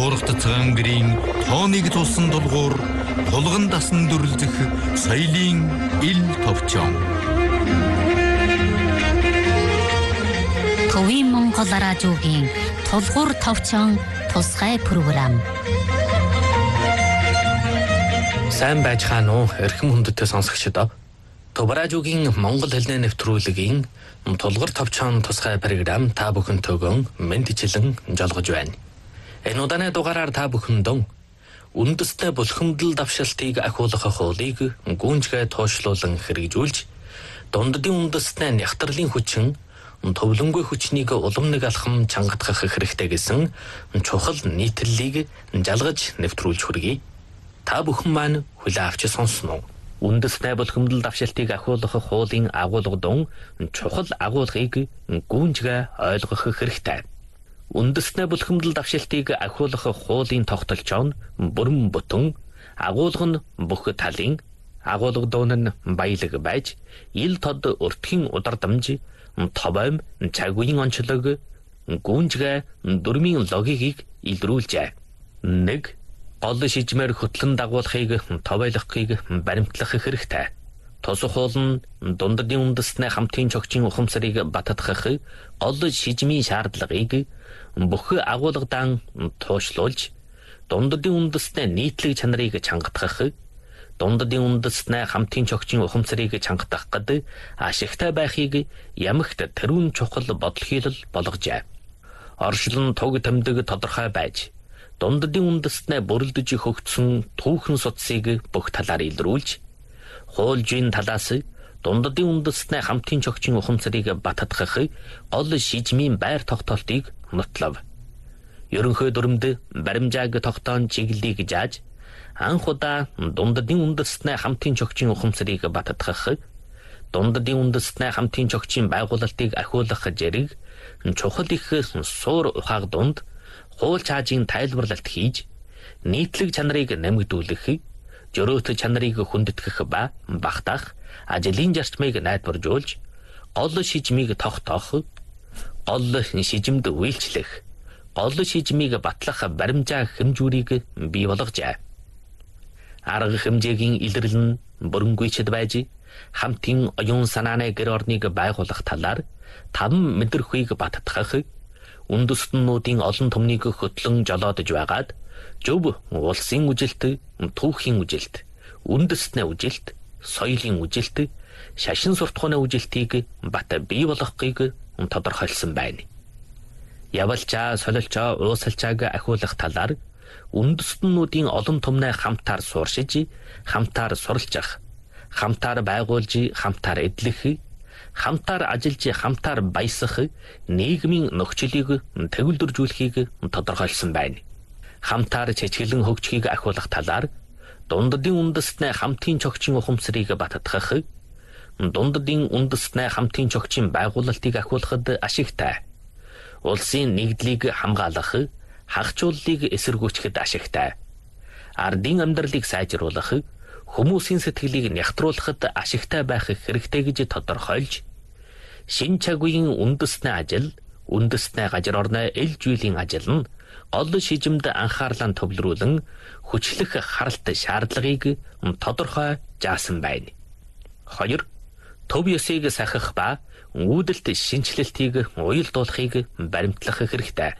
доорогдцгаан гэрийн тооныг тулсан дулгуур тулган дасан дүрлзэх соёлын ил товчон. Төвийн Монгол радиогийн тулгуур товчон тусгай програм. Сайн байцгаана уу эрхэм хүндэттэй сонсогчдоо. Төв радиогийн Монгол хэлний нэвтрүүлгийн тулгуур товчон тусгай програм та бүхэнтэйгөө мэдчилэн жолгож байна. Энэ удааны дугаараар та бүхэндээ үндэсний булхимдал давшилтыг ахиулах хуулийг гүнжгээ тоошлуулан хэрэгжүүлж, дунддын үндэсний нягтралын хүчин төвлөнгүй хүчнийг улам нэг алхам чангатгах хэрэгтэй гэсэн чухал нийтлэлийг жалгаж нэвтрүүлж хүргэе. Та бүхэн маань хүлээн авч сонсноо. Үндэсний булхимдал давшилтыг ахиулах хуулийн агуулгадун чухал агуулгыг гүнжгээ ойлгох хэрэгтэй. Үндэсний булхимдал давшилтыг ахиулах хуулийн тогтолцоо нь бүрэн бүтэн, агуулга нь бүх талын, агуулгадун нь баялаг байж, ил тод өртгийн удардамж, товойм, цаг үеийн онцлог, гүнжгээ дүрмийн логикийг илрүүлжээ. 1. Гол шижмээр хөтлөн дагуулахыг товойлохыг баримтлах хэрэгтэй. Тусах хууль нь дунддын үндэсний хамтын чогчийн ухамсарыг баттгах гол шижмийн шаардлагыг бүх агуулгадан туушлуулж, дунддын үндэсний нийтлэг чанарыг чангатгах, дунддын үндэсний хамтын чогчийн ухамсарыг чангатгах гэд ашигтай байхыг ямагт тэрүүн чухал бодлохийлол болгожээ. Оршлон туг тэмдэг тодорхой байж, дунддын үндэсний бүрэлдэж хөгжсөн түүхэн судсыг бүх талаар илрүүлж, хуулжийн талаас дунддын үндэсний хамтын чогчийн ухамсарыг баттгах гол шижмийн байр тогтоолтыг нотлов. Ерөнхий дүрмд баримжааг тогтоон чиглэлийг зааж, анх удаа дунддын үндэсний хамтын чогчийн ухамсарыг баттгах, дунддын үндэсний хамтын чогчийн байгуулалтыг ахиулах зэрэг чухал их суур ухааг дунд хууль чаажийн тайлбарлалт хийж, нийтлэг чанарыг нэмэгдүүлэх, жөрөөт чанарыг хүндэтгэх ба багтаах ажлын зарчмыг найдваржуулж, гол шижмийг тогтоох, гол шижимд үйлчлэх, гол шижмийг батлах баримжаа хэмжүүрийг бий болгожээ. Арга хэмжээгийн илэрлэл нь бүрэнгүйчд байж, хамтын оюун санааны гэр орныг байгуулах талаар 5 мэдрэхүйг баттгах, үндэстнүүдийн олон түмнийг хөтлөн жолоодж байгаад зөв улсын үжилт, түүхийн үжилт, үндэсний үжилт, соёлын үжилт, шашин суртахууны үжилтийг бат бий болгохыг тодорхойлсон байна. Явалчаа, солилчоо, уусалчааг ахиулах талаар үндэстнүүдийн олон түмнээ хамтаар сууршиж, хамтаар суралцах, хамтаар байгуулж, хамтаар эдлэх, хамтаар ажиллаж, хамтаар баясах нийгмийн нөхцөлийг төвлөржүүлэхийг тодорхойлсон байна. Хамтаар чичгэлэн хөгжихийг ахиулах талаар дунддын үндэсний хамтын чогчийн ухамсарыг баттгах, дунддын үндэсний хамтын чогчийн байгуулалтыг ахиулахад ашигтай, улсын нэгдлийг хамгаалах, хагчууллыг эсэргүүцэхэд ашигтай, ардын амьдралыг сайжруулах, хүмүүсийн сэтгэлийг нягтруулахад ашигтай байх хэрэгтэй гэж тодорхойлж, шин цаг үеийн үндэсний ажил, үндэсний газар орны ил зүйлийн ажил нь гол шижимд анхаарлаа төвлөрүүлэн хүчлэх харалт шаардлагыг тодорхой заасан байна. 2. Төв ёсыг сахих ба үүдэлт шинжилэлтийг уялдуулахыг баримтлах хэрэгтэй.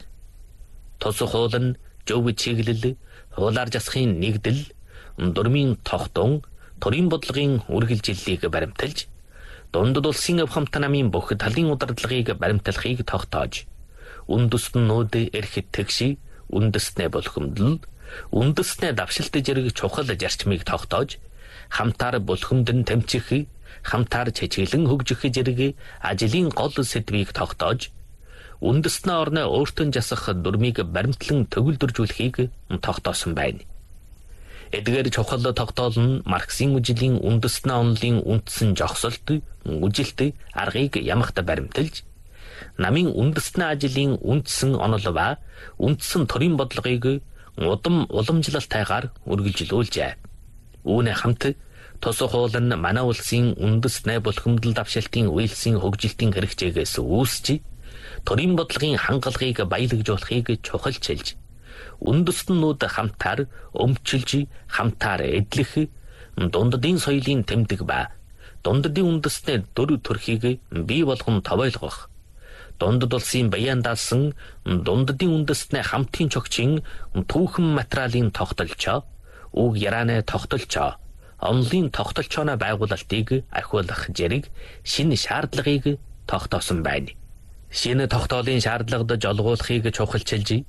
Тусах хууль нь зөв чиглэл, хуулиар засахын нэгдэл, дүрмийн тогтун, төрийн бодлогын үргэлжиллийг баримталж, дундад улсын авхамт намын бүх талын удирдлагыг баримтлахыг тогтоож, үндэстнүүд эрх тэгш, үндэсний булхимдал, үндэсний давшилт зэрэг чухал зарчмыг тогтоож, хамтаар булхимдэн тэмцэх, хамтаар чичгэлэн хөгжих зэрэг ажлын гол сэдвийг тогтоож, үндэсний орны өөртөө засах дүрмийг баримтлан төвлөржүүлэхийг тогтоосон байна. Эдгээр чухал тогтоол нь Марксийн үжилийн үндэсний онолын үндсэн жогсолт, үжилт, аргыг ямагт баримталж, намын үндэсний ажлын үндсэн онол ба үндсэн төрийн бодлогыг удам уламжлалтайгаар үргэлжлүүлжээ. Үүний хамт тусах хууль нь манай улсын үндэсний булхимдал давшилтын үйлсийн хөгжилтийн хэрэгцээгээс үүсч, төрийн бодлогын хангалагыг баялагжуулахыг чухалчилж, үндэстнүүд хамтаар өмчилж хамтаар эдлэх дунддын соёлын тэмдэг ба дунддын үндэстний дөр төрхийг бий болгон товойлгох дундд улсын баян даасан дунддын үндэстний хамтын чогчийн түүхэн материалын тогтолцоо үг ярианы тогтолцоо онлын тогтолцооны байгуулалтыг ахиулах зэрэг шинэ шаардлагыг тогтоосон байна. Шинэ тогтоолын шаардлагад жолгуулахыг чухалчилж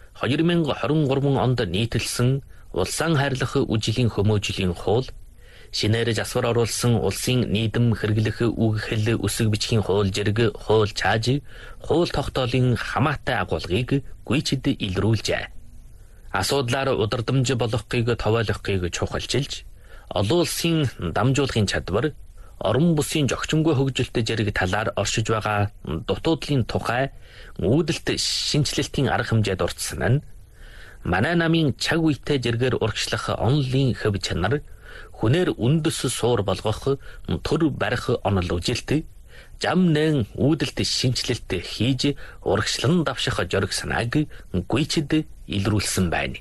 2023 онд нийтэлсэн улсын хайрлах үжилийн хүмүүжлийн хууль, шинээр засвар оруулсан улсын нийтэм хэрэглэх үг хэл үсэг бичгийн хууль зэрэг хууль чааж, хууль тогтоолын хамаатай агуулгыг гүйцэд илрүүлжээ. Асуудлаар удирдамж болгохыг товойлохыг чухалчилж, олон улсын дамжуулахын чадвар, орон бүсийн зохицонгүй хөгжилт зэрэг талаар оршиж байгаа дутуудлын тухай үүдэлт шинжилэлтийн арга хэмжээд дурдсан нь манай намын чаг үетэй зэргээр урагшлах онлын хөв чанар, хүнээр үндэс суур болгох төр барих онол үжилт, зам нэн үүдэлт шинжилэлт хийж урагшлан давших зориг санааг гүйцэд илрүүлсэн байна.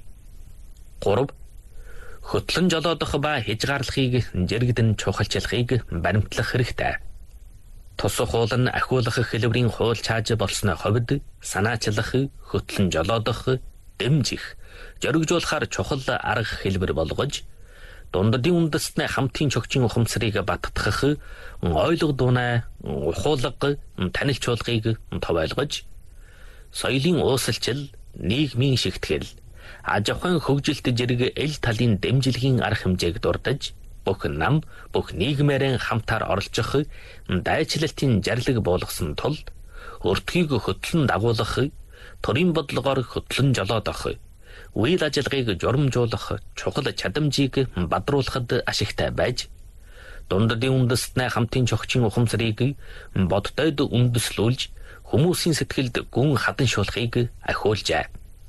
3. Хөтлөн жолоодох ба хязгаарлахыг зэрэгдэн чухалчлахыг баримтлах хэрэгтэй. Тусах хууль нь ахиулах хэлбэрийн хууль чааж болсны хувьд санаачлах, хөтлөн жолоодох, дэмжих, зоригжуулахаар чухал арга хэлбэр болгож, дунддын үндэстний хамтын чогчийн ухамсарыг баттгах, ойлгодуунаа ухуулга, танилцуулгыг товойлгож, соёлын уусалчил, нийгмийн шигтгэл, аж ахуйн хөгжилт зэрэг эл талын дэмжлэгийн арга хэмжээг дурдж, бүх нам, бүх нийгмээрэн хамтаар оролцох, дайчлалтын зарлиг буулгасан тул өртгийг хөтлөн дагуулах, төрийн бодлогоор хөтлөн жолоодох, үйл ажиллагааг журамжуулах чухал чадамжийг бадруулахад ашигтай байж, дунддын үндэстний хамтын чогчийн ухамсарыг боддойд үндэслүүлж, хүмүүсийн сэтгэлд гүн хадан шуулахыг ахиулжээ.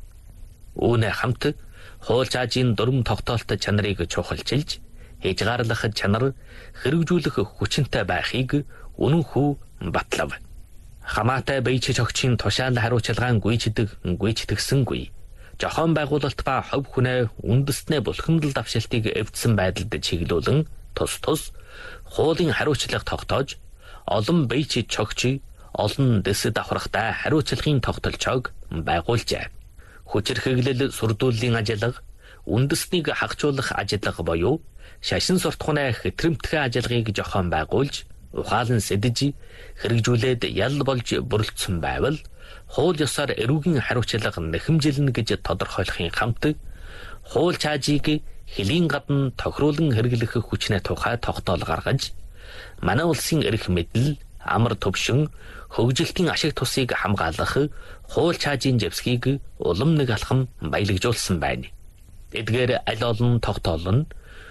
Үүнээ хамт хууль чаажийн дүрм тогтоолт чанарыг чухалчилж, хязгаарлах чанар, хэрэгжүүлэх хүчинтэй байхыг үнэнхүү батлав. Хамаатай баяж чогчийн тушаал хариуцлагаан гүйцэтгсэнгүй. Зохион байгуулалт ба хувь хүнээ үндэстний булхимдал давшилтыг эвдсэн байдалд чиглүүлэн тус хуулийн хариуцлага тогтоож, олон баяж чогч, олон дэс давхрахтай хариуцлагын тогтолцоог байгуулжээ. Хүчирхэглэл сүрдүүллийн ажиллага, үндэстнийг хагжуулах ажиллага буюу шашин суртахууны хэтрэмтгэн ажиллагааг зохион байгуулж, ухаалан сэдэж, хэрэгжүүлээд ял болж бүрэлдсэн байвал хууль ёсоор эрүүгийн хариуцлага нэхэмжилнэ гэж тодорхойлохын хамт хууль чаажийг хэлийн гадна тохируулан хэрэглэх хүчний тухай тогтоол гаргаж, манай улсын эрх мэдэл, амар төвшин, хөгжилтийн ашиг тусыг хамгаалах хууль чаажийн зэвсгийг улам нэг алхам баялагжуулсан байна. Эдгээр аль олон тогтоол нь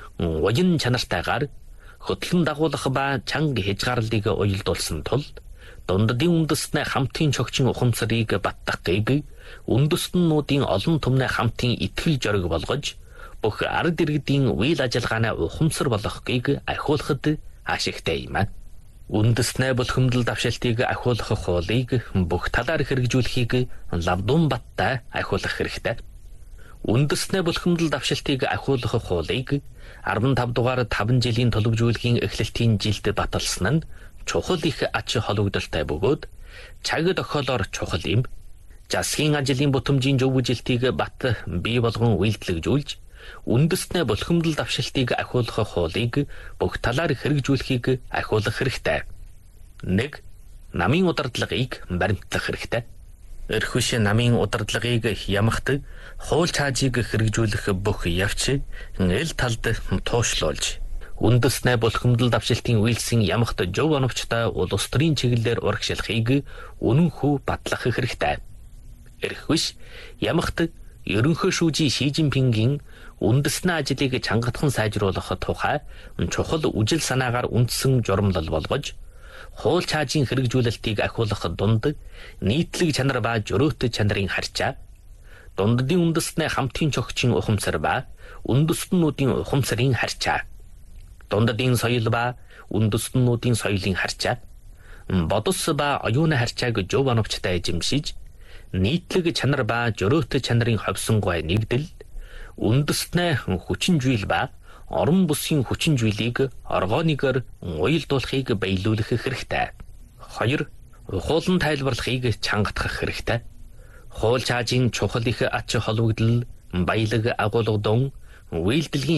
уян чанартайгаар хөтлөн дагуулах ба чанга хязгаарлалыг уялдуулсан тул дунддын үндэстний хамтын чогчийн ухамсарыг баттгахыг үндэстнүүдийн олон түмний хамтын итгэл зориг болгож, бүх ард иргэдийн үйл ажиллагааны ухамсар болгохыг ахиулахад ашигтай юм. Үндэстний булхимдал давшилтыг ахиулах хуулийг бүх талаар хэрэгжүүлэхийг лавдун баттай ахиулах хэрэгтэй. Үндэстний булхимдал давшилтыг ахиулах хуулийг 15 дугаар 5 жилийн төлөвлөжүүлэхийн эхлэлтийн жилд баталсан нь чухал их ач холбогдолтой бөгөөд цаг тохиолоор чухал юм. Засгийн ажлын бутамжийн зөв үжилтийг бат бий болгон үйлдэлжүүлж, үндэстний булхимдал давшилтыг ахиулах хуулийг бүх талаар хэрэгжүүлэхийг ахиулах хэрэгтэй. 1. Намын удирдлагыг баримтлах хэрэгтэй. Эрх хүч намын удирдлагыг ямагт хууль чаажийг хэрэгжүүлэх бүх явц эл талд туушлуулж, үндэстний булхимдал давшилтын үйлсийн ямагт зөв оновчтой улс төрийн чиглэлээр урагшлахыг үнэнхүү батлах хэрэгтэй. Эрх хүч ямагт ерөнхий шүүжийн Ши Жинпингийн үндэсний ажлыг чангатхан сайжруулах тухай чухал үжил санаагаар үндсэн журамлал болгож, хууль чаажийн хэрэгжүүлэлтийг ахиулах дунд нийтлэг чанар ба жөрөөт чанарын харьцаа, дунддын үндэстний хамтын чогчийн ухамсар ба үндэстнүүдийн ухамсарын харьцаа, дунддын соёл ба үндэстнүүдийн соёлын харьцаа, бодос ба оюуны харьцааг зөв оновчтой эзэмшиж, нийтлэг чанар ба жөрөөт чанарын ховсонгой нэгдэл, үндэснээ хүчин зүйл ба орон бүсгийн хүчин зүйлийг оргоонигоор уялдуулахыг баялуулах хэрэгтэй. 2. Хуулан тайлбарлахыг чангатгах хэрэгтэй. Хууль чаажийн чухал их ач холбогдол, баялаг агуулгадун, үйлдэлгийн